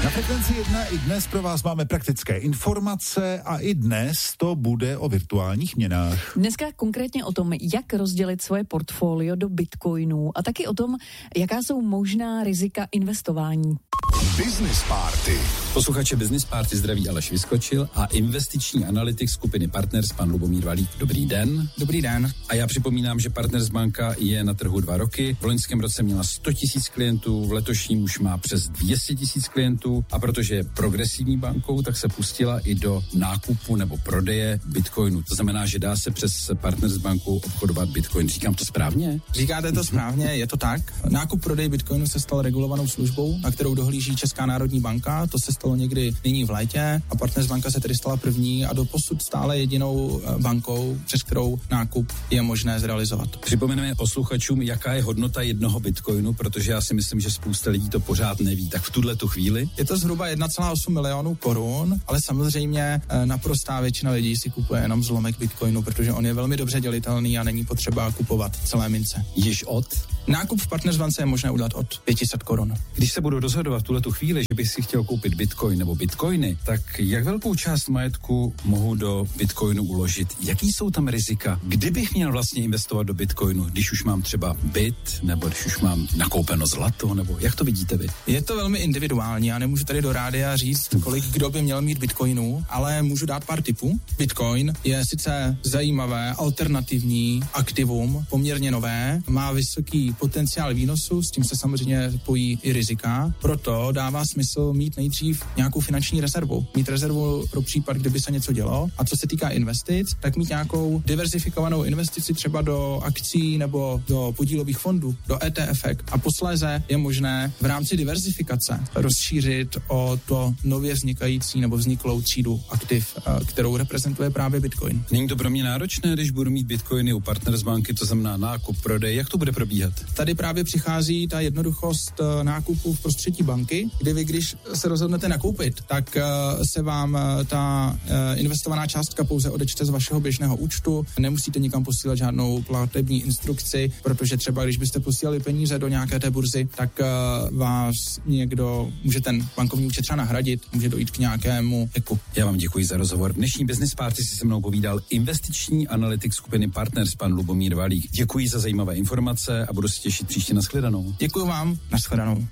Na Frekvenci 1 i dnes pro vás máme praktické informace a i dnes to bude o virtuálních měnách. Dneska konkrétně o tom, jak rozdělit svoje portfolio do bitcoinů a taky o tom, jaká jsou možná rizika investování. Business Party. Posluchače Business Party zdraví Aleš Vyskočil a investiční analytik skupiny Partners pan Lubomír Valík. Dobrý den. Dobrý den. A já připomínám, že Partners banka je na trhu 2 roky. V loňském roce měla 100 000 klientů, v letošním už má přes 200 000 klientů a protože je progresivní bankou, tak se pustila i do nákupu nebo prodeje bitcoinu. To znamená, že dá se přes Partners banku obchodovat bitcoin. Říkám to správně? Říkáte to správně, je to tak. Nákup prodej bitcoinu se stal regulovanou službou, na kterou dohlíží Česká národní banka. To se stalo někdy nyní v létě a Partners banka se tedy stala první a doposud stále jedinou bankou, přes kterou nákup je možné zrealizovat. Připomeneme posluchačům, jaká je hodnota jednoho bitcoinu, protože já si myslím, že spousta lidí to pořád neví. Tak v tuhletu chvíli je to zhruba 1,8 milionu korun, ale samozřejmě naprostá většina lidí si kupuje jenom zlomek bitcoinu, protože on je velmi dobře dělitelný a není potřeba kupovat celé mince. Již od? Nákup v Partners bance je možné udělat od 500 korun. Když se budu rozhodovat v tuhletu chvíli, že bych si chtěl koupit bitcoin nebo bitcoiny, tak jak velkou část majetku mohu do bitcoinu uložit? Jaký jsou tam rizika? Kdy bych měl vlastně investovat do bitcoinu? Když už mám třeba byt, nebo když už mám nakoupeno zlato, nebo jak to vidíte vy? Je to velmi individuální. Já nemůžu tady do rádia říct, kolik kdo by měl mít bitcoinů, ale můžu dát pár tipů. Bitcoin je sice zajímavé, alternativní aktivum, poměrně nové, má vysoký potenciál výnosu, s tím se samozřejmě pojí i rizika. Proto dává smysl mít nejdřív nějakou finanční rezervu. Mít rezervu pro případ, kdyby se něco dělo. A co se týká investic, tak mít nějakou diverzifikovanou investici třeba do akcí nebo do podílových fondů, do ETF. A posléze je možné v rámci diverzifikace rozšířit o to nově vznikající nebo vzniklou třídu aktiv, kterou reprezentuje právě Bitcoin. Není to pro mě náročné, když budu mít bitcoiny u Partners banky, to znamená nákup, prodej, jak to bude probíhat? Tady právě přichází ta jednoduchost nákupu v prostředí banky, kdy vy, když se rozhodnete nakoupit, tak se vám ta investovaná částka pouze odečte z vašeho běžného účtu. Nemusíte nikam posílat žádnou platební instrukci, protože třeba když byste posílali peníze do nějaké té burzy, tak vás někdo může ten bankovní účet třeba nahradit, může dojít k nějakému eku. Já vám děkuji za rozhovor. V dnešní Business Party si se mnou povídal investiční analytik skupiny Partners pan Lubomír Valík. Děkuji za zajímavé informace a budu se těšit příště na shledanou. Děkuji vám, na shledanou.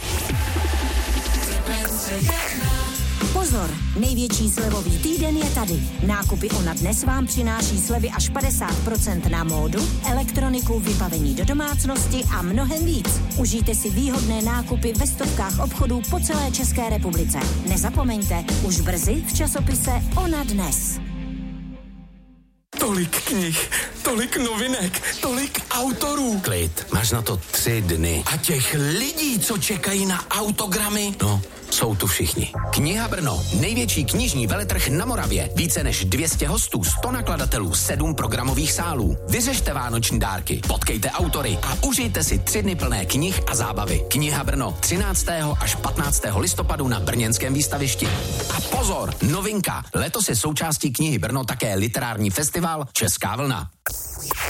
Pozor, největší slevový týden je tady. Nákupy Ona dnes vám přináší slevy až 50% na módu, elektroniku, vybavení do domácnosti a mnohem víc. Užijte si výhodné nákupy ve stovkách obchodů po celé České republice. Nezapomeňte, už brzy v časopise Ona dnes. Tolik knih, tolik novinek, tolik autorů. Klid, máš na to 3 dny. A těch lidí, co čekají na autogramy, no, jsou tu všichni. Kniha Brno, největší knižní veletrh na Moravě. Více než 200 hostů, 100 nakladatelů, 7 programových sálů. Vyřešte vánoční dárky, potkejte autory a užijte si 3 dny plné knih a zábavy. Kniha Brno 13. až 15. listopadu na brněnském výstavišti. A pozor, novinka, letos je součástí Knihy Brno také literární festival Česká vlna.